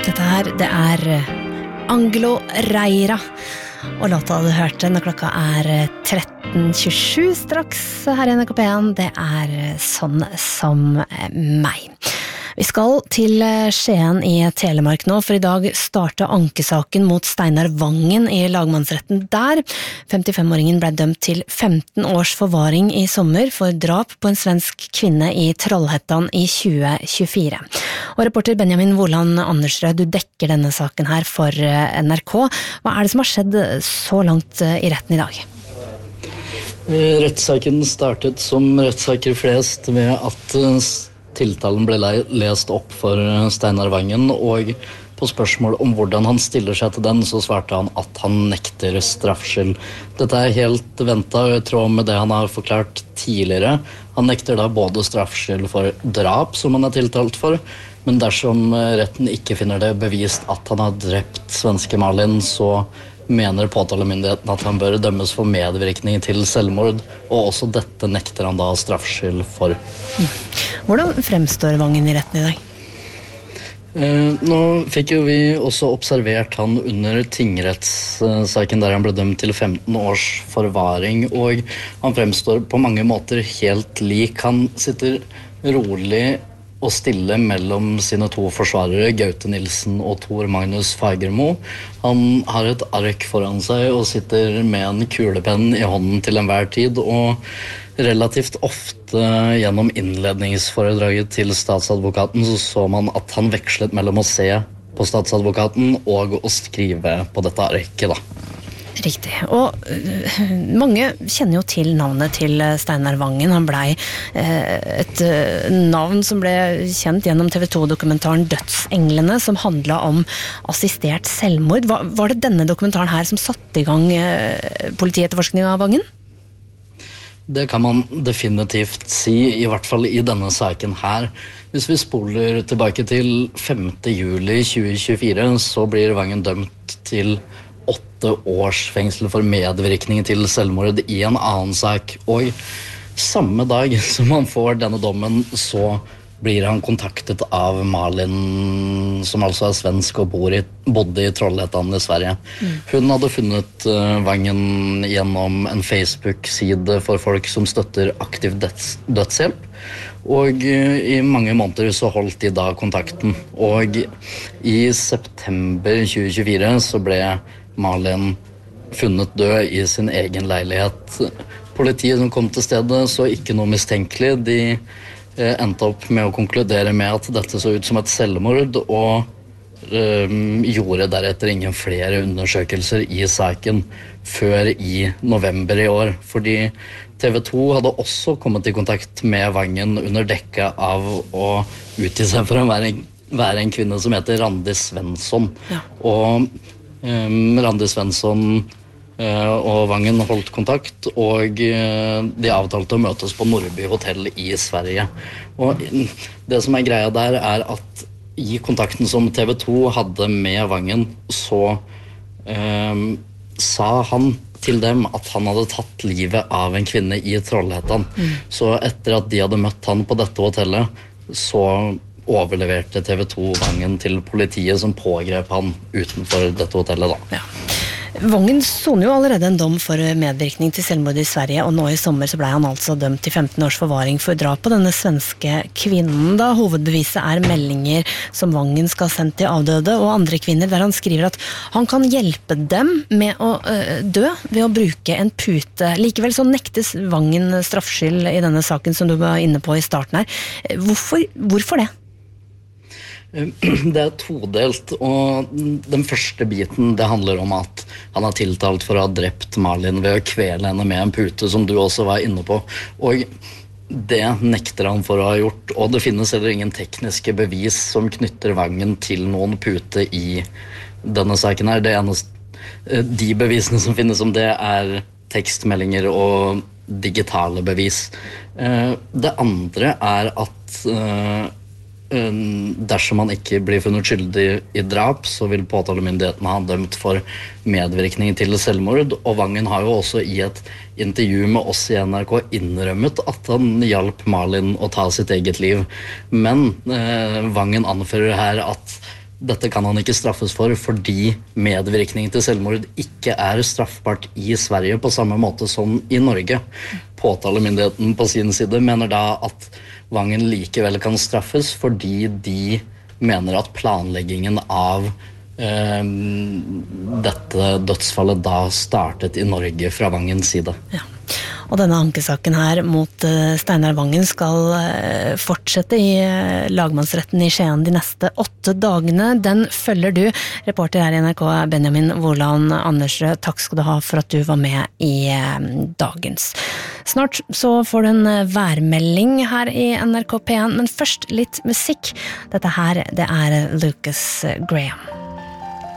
Dette her, det Angelo Reira. Og låta du hørte når klokka 13.27 straks her i NRK1, det Sånn som meg. Vi skal til Skien i Telemark nå, for i dag startet ankesaken mot Steinar Vangen i lagmannsretten der. 55-åringen ble dømt til 15 års forvaring i sommer for drap på en svensk kvinne i Trollhättan i 2024. Og reporter Benjamin Woland Andersrød, du dekker denne saken her for NRK. Hva det som har skjedd så langt i retten i dag? Rettssaken startet som rettssaker flest ved at tiltalen ble lest opp for Steinar Vangen, og på spørsmål om hvordan han stiller seg til den, så svarte han at han nekter straffskyld. Dette helt ventet og i tråd med det han har forklart tidligere. Han nekter da både straffskyld for drap, som han tiltalt for, men dersom retten ikke finner det bevist at han har drept svenske Malin, så mener påtalemyndigheten at han bør dømmes for medvirkning til selvmord, og også dette nekter han da straffskyld for. Hvordan fremstår Vangen i retten i dag? Nå fikk jo vi også observert han under tingrettssaken der han ble dømt til 15 års forvaring, og han fremstår på mange måter helt lik. Han sitter rolig og stille mellom sine to forsvarere, Gaute Nilsen og Tor Magnus Fagermo. Han har et ark foran seg og sitter med en kulepenn i hånden til enhver tid, og relativt ofte gjennom innledningsforedraget til statsadvokaten så man at han vekslet mellom å se på statsadvokaten og å skrive på dette arket da. Riktig, og mange kjenner jo til navnet til Steinar Vangen. Han ble et navn som ble kjent gjennom TV 2-dokumentaren Dødsenglene, som handlet om assistert selvmord. Var det denne dokumentaren her som satte i gang politietterforskningen av Vangen? Det kan man definitivt si, i hvert fall i denne saken her. Hvis vi spoler tilbake til 5. juli 2024, så blir Vangen dømt til 8 års fengsel for medvirkning til selvmord i en annen sak. Og samme dag som han får denne dommen, så blir han kontaktet av Malin, som altså svensk og bodde i Trollhättan i Sverige. Hun hadde funnet Vangen gjennom en Facebook-side for folk som støtter aktiv dødshjelp. Og i mange måneder så holdt de da kontakten. Og i september 2024 så ble Malin funnet død i sin egen leilighet. Politiet som kom til stedet så ikke noe mistenkelig. De endte opp med å konkludere med at dette så ut som et selvmord, og gjorde deretter ingen flere undersøkelser i saken før i november i år. Fordi TV 2 hadde også kommet i kontakt med Vangen under dekke av å utgi seg for å være en kvinne som heter Randi Svensson. Ja. Og Randi Svensson og Vangen holdt kontakt, og de avtalte å møtes på Nordby hotell i Sverige. Og det som greia der at i kontakten som TV 2 hadde med Vangen, så sa han til dem at han hadde tatt livet av en kvinne i Trollhättan. Så etter at de hadde møtt han på dette hotellet, så overleverte TV 2 Vangen til politiet, som pågrep han utenfor dette hotellet da. Ja. Vangen soner jo allerede en dom for medvirkning til selvmord i Sverige, og nå i sommer så ble han altså dømt til 15 års forvaring for drap på denne svenske kvinnen. Da hovedbeviset meldinger som Vangen skal ha sendt til avdøde og andre kvinner, der han skriver at han kan hjelpe dem med å dø ved å bruke en pute. Likevel så nektes Vangen straffskyld i denne saken som du var inne på i starten her. Hvorfor det? Det todelt, og den første biten det handler om at han har tiltalt for å ha drept Malin ved å kvele henne med en pute, som du også var inne på, og det nekter han for å ha gjort, og det finnes heller ingen tekniske bevis som knytter Vangen til noen pute i denne saken her. Det eneste, de bevisene som finnes om det tekstmeldinger og digitale bevis. Det andre at dersom han ikke blir funnet skyldig i drap, så vil påtalemyndigheten ha dømt for medvirkning til selvmord, og Vangen har jo også i et intervju med oss i NRK innrømmet at han hjalp Malin å ta sitt eget liv. Men Vangen anfører her at dette kan han ikke straffes for fordi medvirkning til selvmord ikke straffbart i Sverige på samme måte som i Norge. Påtalemyndigheten på sin side mener da at Vangen likevel kan straffes fordi de mener at planleggingen av dette dødsfallet da startet i Norge fra Vangens side. Ja. Og denne ankesaken her mot Steinar Vangen skal fortsette i lagmannsretten i Skien de neste 8 dagene. Den følger du. Reporter her i NRK Benjamin Woland Andersrød, takk skal du ha for at du var med i dagens. Snart så får du en værmelding her i NRK P1, men først litt musikk. Dette her, det Lucas Graham.